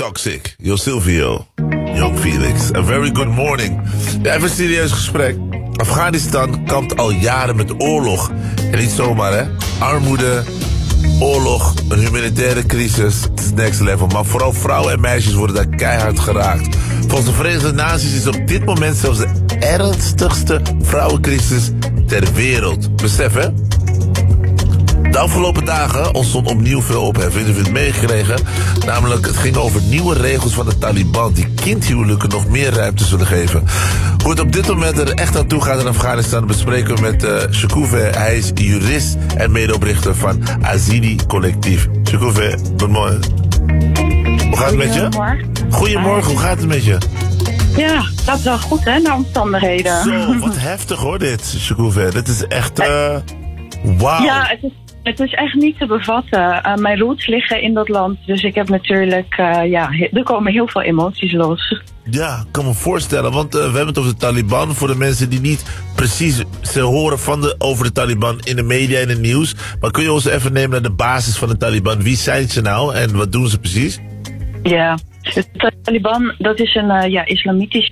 Toxic, Yo Silvio, Young Felix. A very good morning. Ja, even een serieus gesprek. Afghanistan kampt al jaren met oorlog. En niet zomaar, hè. Armoede, oorlog, een humanitaire crisis. Het is next level. Maar vooral vrouwen en meisjes worden daar keihard geraakt. Volgens de Verenigde Naties is op dit moment zelfs de ernstigste vrouwencrisis ter wereld. Besef, hè? De afgelopen dagen ontstond opnieuw veel ophef. Heeft u het meegekregen? Namelijk, het ging over nieuwe regels van de Taliban die kindhuwelijken nog meer ruimte zullen geven. Hoe het op dit moment er echt aan toe gaat in Afghanistan bespreken we met Shakouve. Hij is jurist en medeoprichter van Azini Collectief. Shakouve, goedemorgen. Hoe gaat het met je? Goedemorgen, hoe gaat het met je? Ja, dat is wel goed, hè, naar omstandigheden. Zo, wat heftig hoor dit, Shakouve. Dit is echt, wauw. Ja, het is echt niet te bevatten. Mijn roots liggen in dat land, dus ik heb natuurlijk, er komen heel veel emoties los. Ja, ik kan me voorstellen, want we hebben het over de Taliban. Voor de mensen die niet precies ze horen over de Taliban in de media en het nieuws. Maar kun je ons even nemen naar de basis van de Taliban? Wie zijn ze nou en wat doen ze precies? Ja, de Taliban, dat is een islamitisch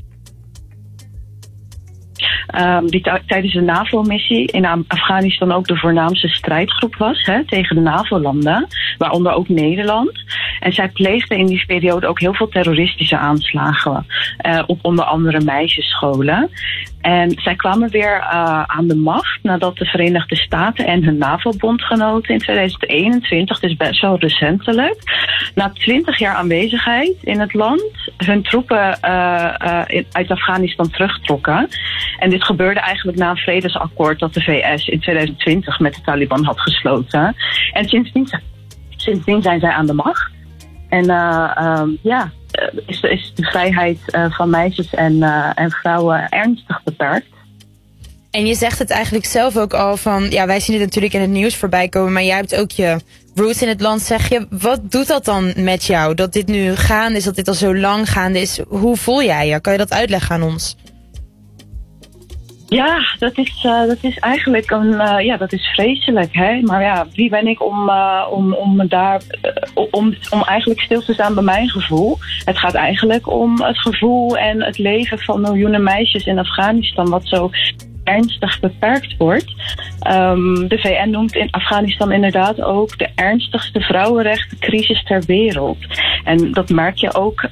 die tijdens de NAVO-missie in Afghanistan ook de voornaamste strijdgroep was, hè, tegen de NAVO-landen, waaronder ook Nederland. En zij pleegden in die periode ook heel veel terroristische aanslagen op onder andere meisjesscholen. En zij kwamen weer aan de macht nadat de Verenigde Staten en hun NAVO-bondgenoten in 2021, dus best wel recentelijk, na 20 jaar aanwezigheid in het land, hun troepen uit Afghanistan terugtrokken. En dit gebeurde eigenlijk na een vredesakkoord dat de VS in 2020 met de Taliban had gesloten. En sindsdien zijn zij aan de macht. En is de vrijheid van meisjes en vrouwen ernstig beperkt. En je zegt het eigenlijk zelf ook al van, ja, wij zien het natuurlijk in het nieuws voorbij komen, maar jij hebt ook je roots in het land. Zeg je, wat doet dat dan met jou? Dat dit nu gaande is, dat dit al zo lang gaande is. Hoe voel jij je? Kan je dat uitleggen aan ons? Ja, dat is eigenlijk dat is vreselijk, hè. Maar ja, wie ben ik om eigenlijk stil te staan bij mijn gevoel? Het gaat eigenlijk om het gevoel en het leven van miljoenen meisjes in Afghanistan, wat zo ernstig beperkt wordt. De VN noemt in Afghanistan inderdaad ook de ernstigste vrouwenrechtencrisis ter wereld. En dat merk je ook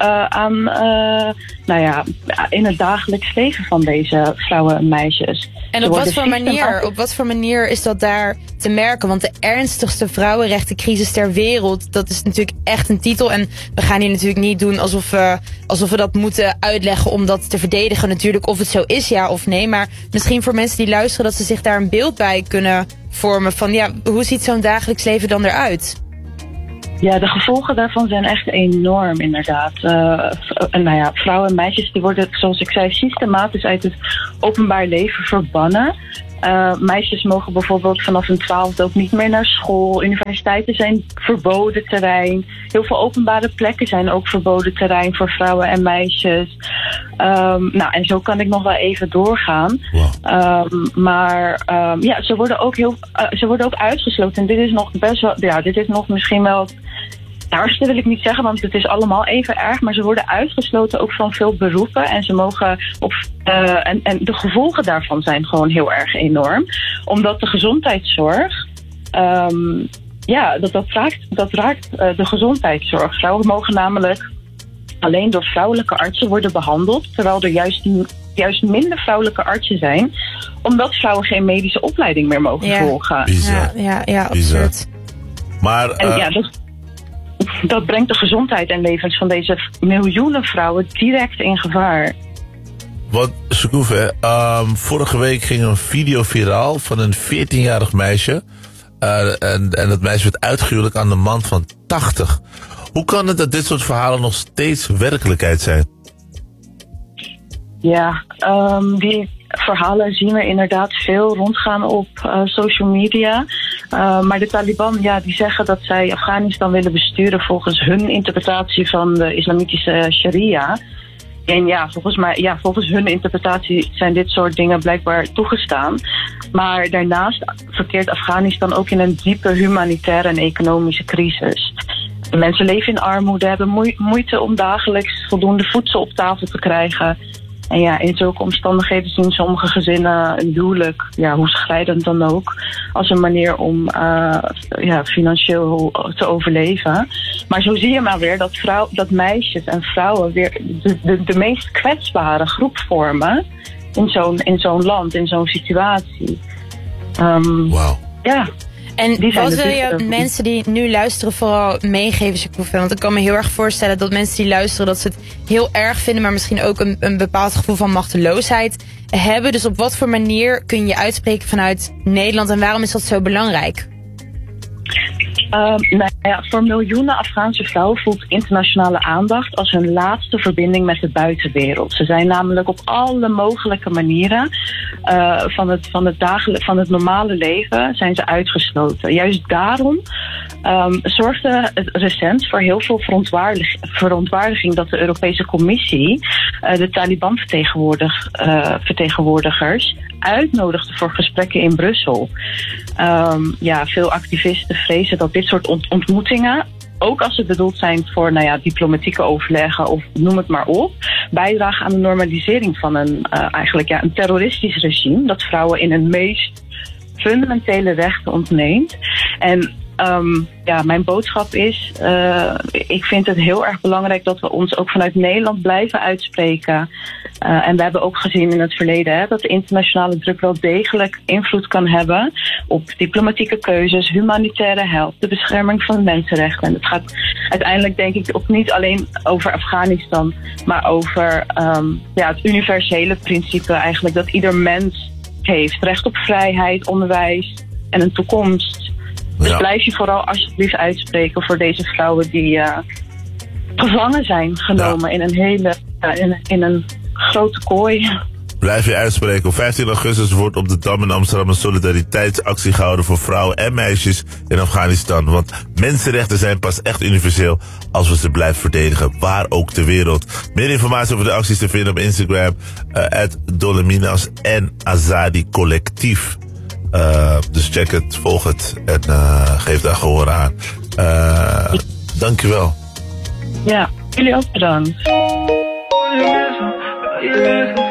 in het dagelijks leven van deze vrouwen en meisjes. En op wat voor manier is dat daar te merken? Want de ernstigste vrouwenrechtencrisis ter wereld, dat is natuurlijk echt een titel. En we gaan hier natuurlijk niet doen alsof we dat moeten uitleggen om dat te verdedigen natuurlijk, of het zo is, ja of nee. Maar misschien voor mensen die luisteren, dat ze zich daar een beeld bij kunnen vormen van, ja, hoe ziet zo'n dagelijks leven dan eruit? Ja, de gevolgen daarvan zijn echt enorm, inderdaad. Vrouwen en meisjes die worden, zoals ik zei, systematisch uit het openbaar leven verbannen. Meisjes mogen bijvoorbeeld vanaf hun 12e ook niet meer naar school. Universiteiten zijn verboden terrein. Heel veel openbare plekken zijn ook verboden terrein voor vrouwen en meisjes. En zo kan ik nog wel even doorgaan. Wow. Ze worden ook uitgesloten. En dit is nog best wel, dit is nog misschien wel het ergste, wil ik niet zeggen, want het is allemaal even erg. Maar ze worden uitgesloten ook van veel beroepen. En ze mogen en de gevolgen daarvan zijn gewoon heel erg enorm. Omdat de gezondheidszorg, dat raakt de gezondheidszorg. Vrouwen mogen namelijk alleen door vrouwelijke artsen worden behandeld, terwijl er juist minder vrouwelijke artsen zijn, omdat vrouwen geen medische opleiding meer mogen volgen. Bizar. Ja, absurd. Maar dat brengt de gezondheid en levens van deze miljoenen vrouwen direct in gevaar. Wat, Shakouve, vorige week ging een video viraal van een 14-jarig meisje. En dat meisje werd uitgehuwelijk aan een man van 80. Hoe kan het dat dit soort verhalen nog steeds werkelijkheid zijn? Ja, die verhalen zien we inderdaad veel rondgaan op social media. Maar de Taliban, die zeggen dat zij Afghanistan willen besturen volgens hun interpretatie van de islamitische sharia. En volgens hun interpretatie zijn dit soort dingen blijkbaar toegestaan. Maar daarnaast verkeert Afghanistan ook in een diepe humanitaire en economische crisis. mensen leven in armoede, hebben moeite om dagelijks voldoende voedsel op tafel te krijgen. En ja, in zulke omstandigheden zien sommige gezinnen een huwelijk, hoe schrijdend dan ook, als een manier om financieel te overleven. Maar zo zie je maar weer dat meisjes en vrouwen weer de meest kwetsbare groep vormen in zo'n land, in zo'n situatie. Wauw. Ja. En wat wil je mensen die nu luisteren vooral meegeven, Shagufta? Want ik kan me heel erg voorstellen dat mensen die luisteren, dat ze het heel erg vinden, maar misschien ook een bepaald gevoel van machteloosheid hebben. Dus op wat voor manier kun je uitspreken vanuit Nederland en waarom is dat zo belangrijk? Voor miljoenen Afghaanse vrouwen voelt internationale aandacht als hun laatste verbinding met de buitenwereld. Ze zijn namelijk op alle mogelijke manieren van het normale leven zijn ze uitgesloten. Juist daarom zorgde het recent voor heel veel verontwaardiging dat de Europese Commissie de Taliban-vertegenwoordigers uitnodigde voor gesprekken in Brussel. Veel activisten vrezen dat dit soort ontmoetingen, ook als ze bedoeld zijn voor diplomatieke overleggen of noem het maar op, bijdragen aan de normalisering van een terroristisch regime dat vrouwen in hun meest fundamentele rechten ontneemt. En mijn boodschap is, ik vind het heel erg belangrijk dat we ons ook vanuit Nederland blijven uitspreken. En we hebben ook gezien in het verleden dat de internationale druk wel degelijk invloed kan hebben op diplomatieke keuzes, humanitaire help, de bescherming van de mensenrechten. En het gaat uiteindelijk denk ik ook niet alleen over Afghanistan, maar over het universele principe eigenlijk dat ieder mens heeft recht op vrijheid, onderwijs en een toekomst. Dus blijf je vooral alsjeblieft uitspreken voor deze vrouwen die gevangen zijn genomen in een hele in een grote kooi. Blijf je uitspreken. Op 15 augustus wordt op de Dam in Amsterdam een solidariteitsactie gehouden voor vrouwen en meisjes in Afghanistan. Want mensenrechten zijn pas echt universeel als we ze blijven verdedigen, waar ook ter wereld. Meer informatie over de acties te vinden op Instagram, @Dolominas en Azadi Collectief. Dus check het, volg het en geef daar gehoor aan. Dankjewel. Ja, jullie ook bedankt.